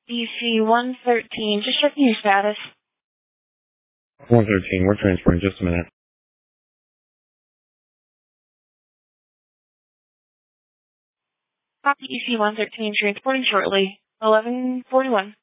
DC-113, just checking your status. 113, we're transferring, just a minute. Copy EC-113, transporting shortly. 11:41.